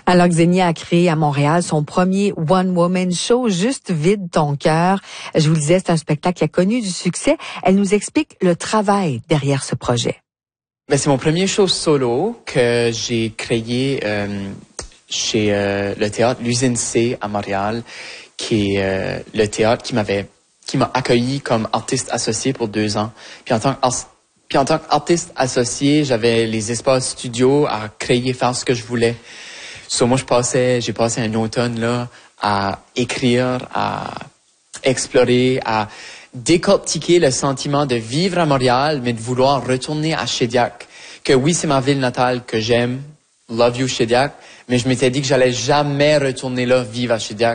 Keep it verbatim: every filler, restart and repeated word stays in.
Alors, Xenia a créé à Montréal son premier one-woman show, Juste vide ton cœur. Je vous le disais, c'est un spectacle qui a connu du succès. Elle nous explique le travail derrière ce projet. Ben, c'est mon premier show solo que j'ai créé euh, chez euh, le théâtre L'Usine C à Montréal, qui est euh, le théâtre qui m'avait qui m'a accueilli comme artiste associé pour deux ans. Puis en tant que Puis en tant qu'artiste associé, j'avais les espaces studio à créer, faire ce que je voulais. So, moi, je passais, j'ai passé un automne là à écrire, à explorer, à décortiquer le sentiment de vivre à Montréal, mais de vouloir retourner à Shediac. Que oui, c'est ma ville natale que j'aime, love you Shediac, mais je m'étais dit que j'allais jamais retourner là vivre à Shediac.